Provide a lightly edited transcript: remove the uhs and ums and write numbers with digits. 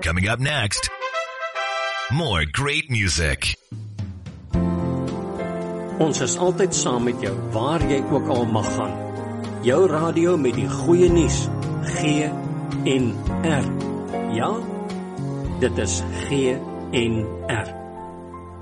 Coming up next, more great music. Ons is altyd saam met jou, waar jy ook al mag gaan. Jou radio met die goeie nuus, GNR. Ja, dit is GNR.